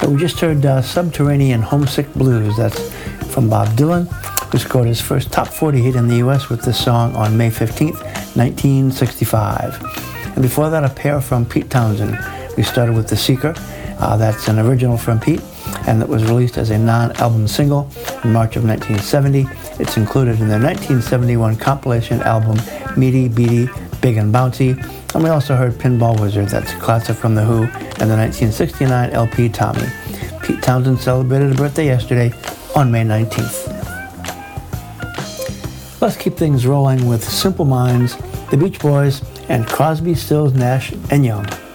We just heard Subterranean Homesick Blues. That's from Bob Dylan, who scored his first top 40 hit in the U.S. with this song on May 15th, 1965. And before that, a pair from Pete Townsend. We started with The Seeker. That's an original from Pete, and that was released as a non-album single in March of 1970. It's included in their 1971 compilation album, Meaty Beaty, Big and Bouncy. And we also heard Pinball Wizard. That's a classic from The Who and the 1969 LP Tommy. Pete Townsend celebrated a birthday yesterday on May 19th. Let's keep things rolling with Simple Minds, the Beach Boys, and Crosby, Stills, Nash & Young.